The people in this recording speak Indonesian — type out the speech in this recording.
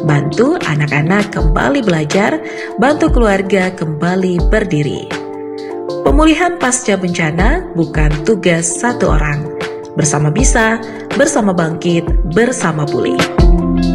bantu anak-anak kembali belajar, bantu keluarga kembali berdiri. Pemulihan pasca bencana bukan tugas satu orang. Bersama bisa, bersama bangkit, bersama pulih.